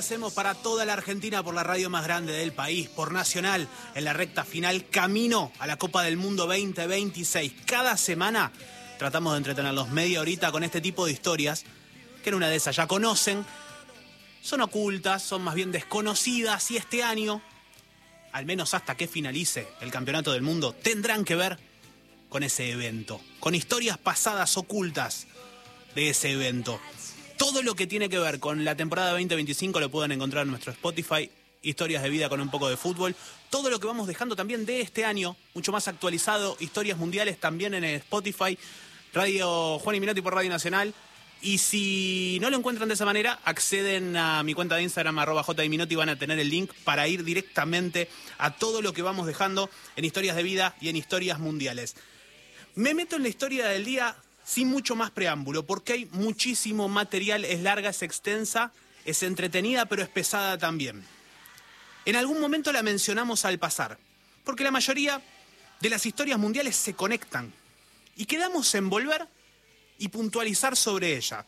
Hacemos para toda la Argentina por la radio más grande del país, por Nacional, en la recta final, camino a la Copa del Mundo 2026. Cada semana tratamos de entretenerlos media horita con este tipo de historias, que en una de esas ya conocen, son ocultas, son más bien desconocidas, y este año, al menos hasta que finalice el Campeonato del Mundo, tendrán que ver con ese evento, con historias pasadas ocultas de ese evento. Todo lo que tiene que ver con la temporada 2025 lo pueden encontrar en nuestro Spotify, historias de vida con un poco de fútbol. Todo lo que vamos dejando también de este año, mucho más actualizado, historias mundiales también en el Spotify, Radio Juan y Minotti por Radio Nacional. Y si no lo encuentran de esa manera, acceden a mi cuenta de Instagram, @jminotti, van a tener el link para ir directamente a todo lo que vamos dejando en historias de vida y en historias mundiales. Me meto en la historia del día sin mucho más preámbulo, porque hay muchísimo material, es larga, es extensa, es entretenida, pero es pesada también. En algún momento la mencionamos al pasar, porque la mayoría de las historias mundiales se conectan, y quedamos en volver y puntualizar sobre ella.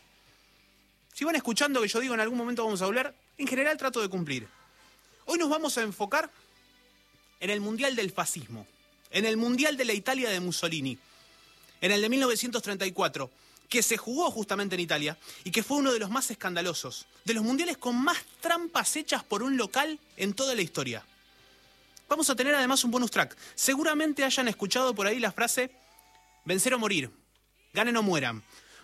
Si van escuchando que yo digo en algún momento vamos a volver, en general trato de cumplir. Hoy nos vamos a enfocar en el Mundial del Fascismo, en el Mundial de la Italia de Mussolini, en el de 1934, que se jugó justamente en Italia y que fue uno de los más escandalosos, de los mundiales con más trampas hechas por un local en toda la historia. Vamos a tener además un bonus track. Seguramente hayan escuchado por ahí la frase vencer o morir, ganen o mueran,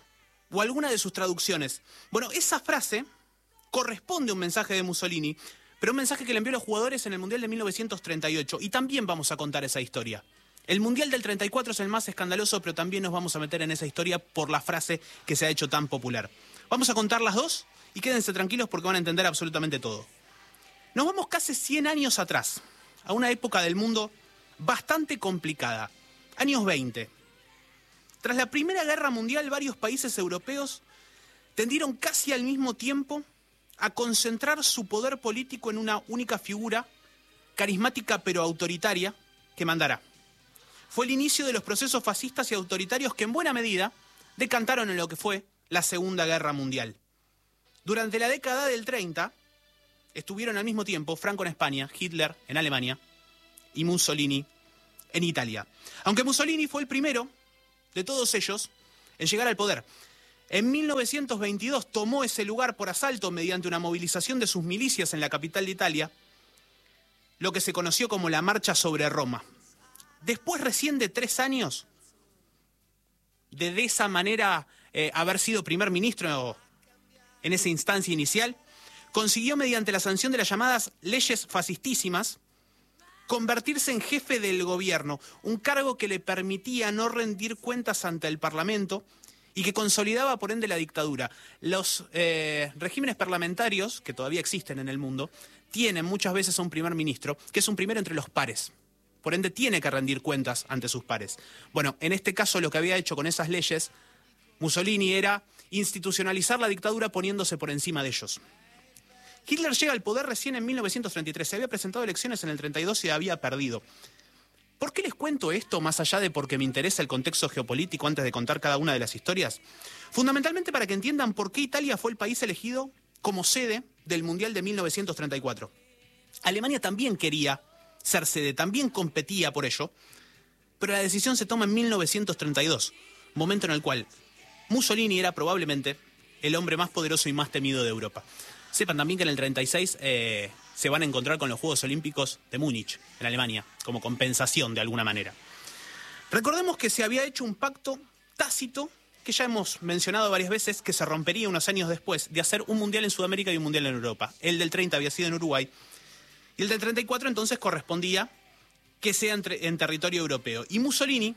o alguna de sus traducciones. Bueno, esa frase corresponde a un mensaje de Mussolini, pero un mensaje que le envió a los jugadores en el Mundial de 1938, y también vamos a contar esa historia. El Mundial del 34 es el más escandaloso, pero también nos vamos a meter en esa historia por la frase que se ha hecho tan popular. Vamos a contar las dos y quédense tranquilos porque van a entender absolutamente todo. Nos vamos casi 100 años atrás, a una época del mundo bastante complicada. Años 20. Tras la Primera Guerra Mundial, varios países europeos tendieron casi al mismo tiempo a concentrar su poder político en una única figura, carismática pero autoritaria, que mandará. Fue el inicio de los procesos fascistas y autoritarios que en buena medida decantaron en lo que fue la Segunda Guerra Mundial. Durante la década del 30 estuvieron al mismo tiempo Franco en España, Hitler en Alemania y Mussolini en Italia. Aunque Mussolini fue el primero de todos ellos en llegar al poder. En 1922 tomó ese lugar por asalto mediante una movilización de sus milicias en la capital de Italia, lo que se conoció como la Marcha sobre Roma. Después recién de 3 años de esa manera haber sido primer ministro en esa instancia inicial, consiguió mediante la sanción de las llamadas leyes fascistísimas convertirse en jefe del gobierno, un cargo que le permitía no rendir cuentas ante el Parlamento y que consolidaba por ende la dictadura. Los regímenes parlamentarios, que todavía existen en el mundo, tienen muchas veces a un primer ministro, que es un primero entre los pares. Por ende, tiene que rendir cuentas ante sus pares. Bueno, en este caso lo que había hecho con esas leyes Mussolini era institucionalizar la dictadura poniéndose por encima de ellos. Hitler llega al poder recién en 1933. Se había presentado elecciones en el 32 y había perdido. ¿Por qué les cuento esto más allá de porque me interesa el contexto geopolítico antes de contar cada una de las historias? Fundamentalmente para que entiendan por qué Italia fue el país elegido como sede del Mundial de 1934. Alemania también quería ser sede, también competía por ello, pero la decisión se toma en 1932, momento en el cual Mussolini era probablemente el hombre más poderoso y más temido de Europa. Sepan también que en el 36 se van a encontrar con los Juegos Olímpicos de Múnich, en Alemania, como compensación de alguna manera. Recordemos que se había hecho un pacto tácito, que ya hemos mencionado varias veces, que se rompería unos años después de hacer un mundial en Sudamérica y un mundial en Europa. El del 30 había sido en Uruguay, y el del 34 entonces correspondía que sea en territorio europeo. Y Mussolini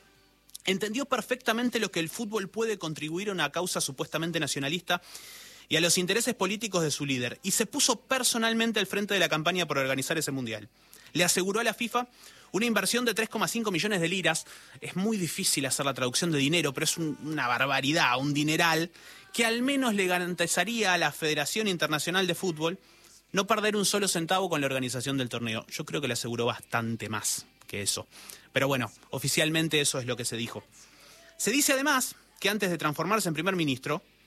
entendió perfectamente lo que el fútbol puede contribuir a una causa supuestamente nacionalista y a los intereses políticos de su líder, y se puso personalmente al frente de la campaña por organizar ese mundial. Le aseguró a la FIFA una inversión de 3,5 millones de liras. Es muy difícil hacer la traducción de dinero, pero es una barbaridad, un dineral, que al menos le garantizaría a la Federación Internacional de Fútbol no perder un solo centavo con la organización del torneo. Yo creo que le aseguró bastante más que eso. Pero bueno, oficialmente eso es lo que se dijo. Se dice además que antes de transformarse en primer ministro,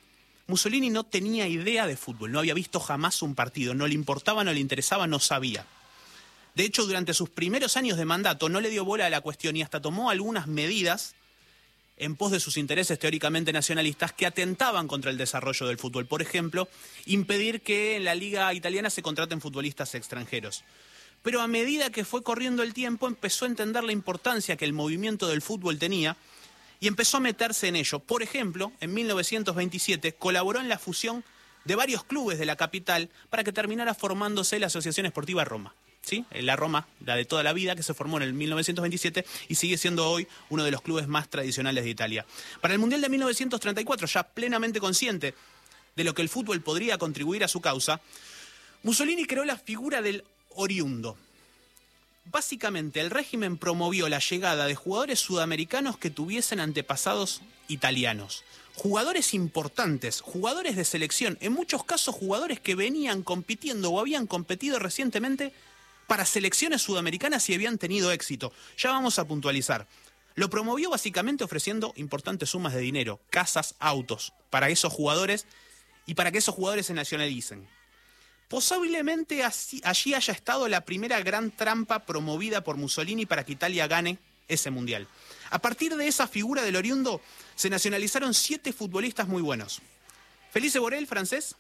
Mussolini no tenía idea de fútbol, no había visto jamás un partido, no le importaba, no le interesaba, no sabía. De hecho, durante sus primeros años de mandato no le dio bola a la cuestión y hasta tomó algunas medidas en pos de sus intereses teóricamente nacionalistas que atentaban contra el desarrollo del fútbol. Por ejemplo, impedir que en la liga italiana se contraten futbolistas extranjeros. Pero a medida que fue corriendo el tiempo empezó a entender la importancia que el movimiento del fútbol tenía y empezó a meterse en ello. Por ejemplo, en 1927 colaboró en la fusión de varios clubes de la capital para que terminara formándose la Asociación Esportiva Roma. ¿Sí? La Roma, la de toda la vida, que se formó en el 1927 y sigue siendo hoy uno de los clubes más tradicionales de Italia. Para el Mundial de 1934, ya plenamente consciente de lo que el fútbol podría contribuir a su causa, Mussolini creó la figura del oriundo. Básicamente, el régimen promovió la llegada de jugadores sudamericanos que tuviesen antepasados italianos. Jugadores importantes, jugadores de selección, en muchos casos jugadores que venían compitiendo o habían competido recientemente para selecciones sudamericanas y habían tenido éxito. Ya vamos a puntualizar. Lo promovió básicamente ofreciendo importantes sumas de dinero, casas, autos, para esos jugadores y para que esos jugadores se nacionalicen. Posiblemente allí haya estado la primera gran trampa promovida por Mussolini para que Italia gane ese mundial. A partir de esa figura del oriundo se nacionalizaron 7 futbolistas muy buenos. Felice Borel, francés.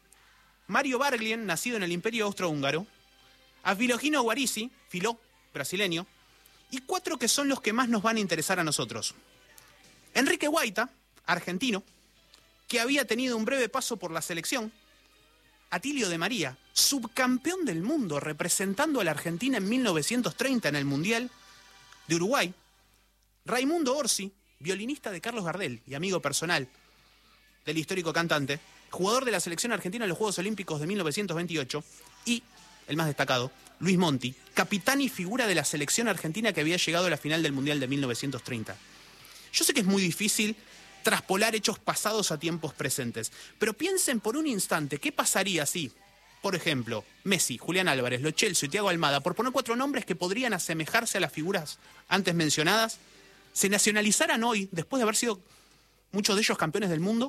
Mario Barglien, nacido en el Imperio Austrohúngaro. Afilogino Guarisi, Filó, brasileño. Y 4 que son los que más nos van a interesar a nosotros. Enrique Guaita, argentino, que había tenido un breve paso por la selección. Atilio de María, subcampeón del mundo, representando a la Argentina en 1930 en el Mundial de Uruguay. Raimundo Orsi, violinista de Carlos Gardel y amigo personal del histórico cantante, jugador de la selección argentina en los Juegos Olímpicos de 1928. Y, el más destacado, Luis Monti, capitán y figura de la selección argentina que había llegado a la final del Mundial de 1930. Yo sé que es muy difícil traspolar hechos pasados a tiempos presentes. Pero piensen por un instante, ¿qué pasaría si, por ejemplo, Messi, Julián Álvarez, Lo Celso y Thiago Almada, por poner 4 nombres que podrían asemejarse a las figuras antes mencionadas, se nacionalizaran hoy, después de haber sido muchos de ellos campeones del mundo,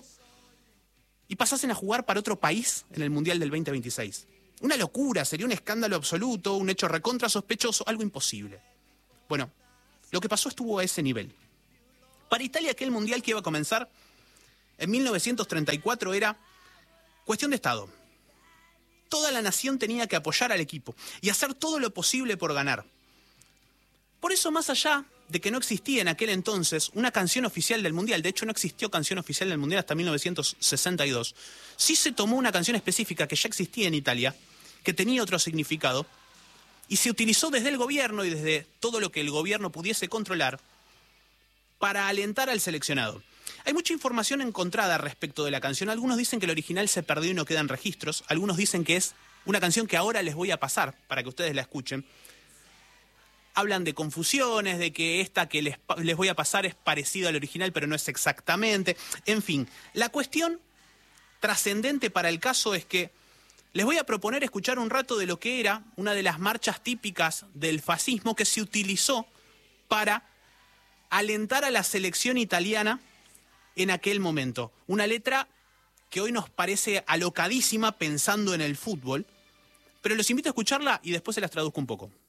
y pasasen a jugar para otro país en el Mundial del 2026? Una locura, sería un escándalo absoluto, un hecho recontra sospechoso, algo imposible. Bueno, lo que pasó estuvo a ese nivel. Para Italia, aquel mundial que iba a comenzar en 1934 era cuestión de Estado. Toda la nación tenía que apoyar al equipo y hacer todo lo posible por ganar. Por eso, más allá de que no existía en aquel entonces una canción oficial del mundial, de hecho no existió canción oficial del mundial hasta 1962, sí se tomó una canción específica que ya existía en Italia, que tenía otro significado, y se utilizó desde el gobierno y desde todo lo que el gobierno pudiese controlar para alentar al seleccionado. Hay mucha información encontrada respecto de la canción. Algunos dicen que el original se perdió y no quedan registros. Algunos dicen que es una canción que ahora les voy a pasar para que ustedes la escuchen. Hablan de confusiones, de que esta que les voy a pasar es parecida al original, pero no es exactamente. En fin, la cuestión trascendente para el caso es que les voy a proponer escuchar un rato de lo que era una de las marchas típicas del fascismo que se utilizó para alentar a la selección italiana en aquel momento. Una letra que hoy nos parece alocadísima pensando en el fútbol, pero los invito a escucharla y después se las traduzco un poco.